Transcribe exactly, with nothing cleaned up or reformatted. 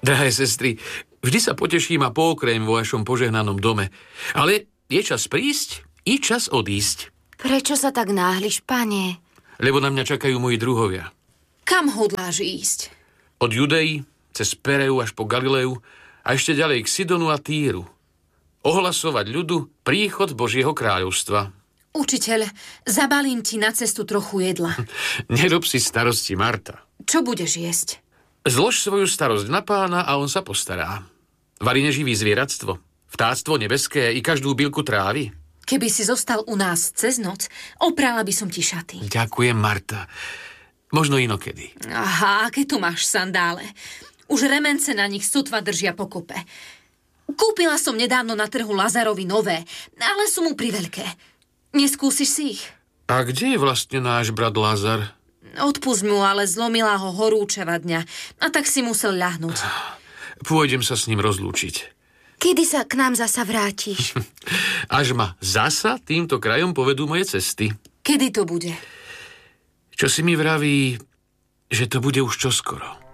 Drahé sestry, vždy sa poteším a pookrem vo vašom požehnanom dome. Ale je čas prísť i čas odísť. Prečo sa tak náhliš, pane? Lebo na mňa čakajú moji druhovia. Kam hodláš ísť? Od Judei, cez Pereu až po Galileu a ešte ďalej k Sidonu a Týru. Ohlasovať ľudu príchod Božieho kráľovstva. Učiteľ, zabalím ti na cestu trochu jedla. Nerob si starosti, Marta. Čo budeš jesť? Zlož svoju starosť na pána a on sa postará. Vari neživí zvieratstvo, vtáctvo nebeské i každú bylku trávy. Keby si zostal u nás cez noc, oprala by som ti šaty. Ďakujem, Marta. Možno inokedy. Aha, aké tu máš sandále. Už remence na nich sotva držia pokope. Kúpila som nedávno na trhu Lazarovi nové, ale sú mu priveľké. Neskúsiš si ich? A kde je vlastne náš brat Lazar? Odpusť mu, ale zlomila ho horúčava dňa a tak si musel ľahnúť. Pôjdem sa s ním rozlúčiť. Kedy sa k nám zasa vrátiš? Až ma zasa týmto krajom povedú moje cesty. Kedy to bude? Čo si mi vraví, že to bude už čoskoro.